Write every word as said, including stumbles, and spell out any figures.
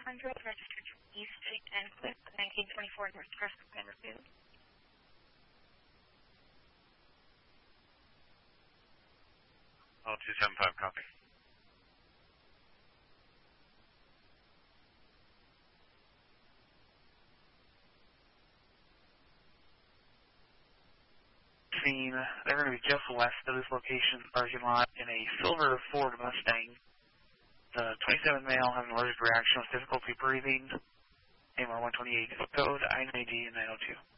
hundred, registered to East and Clip, nineteen twenty-four North Crescent, Vanderbilt. Oh, two seven five, copy. Scene, they're going to be just west of this location parking lot in a silver Ford Mustang. The twenty-seven male having an allergic reaction with difficulty breathing. A M R one twenty-eight, zip code, I N I D nine oh two.